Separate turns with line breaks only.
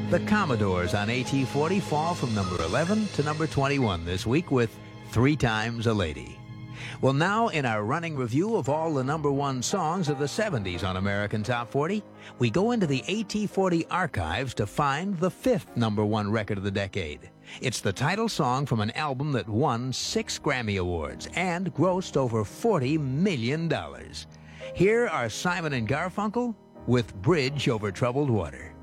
The Commodores on AT40 fall from number 11 to number 21 this week with Three Times a Lady. Well, now in our running review of all the number one songs of the 70s on American Top 40, we go into the AT40 archives to find the fifth number one record of the decade. It's the title song from an album that won 6 Grammy Awards and grossed over $40 million. Here are Simon and Garfunkel with Bridge Over Troubled Water.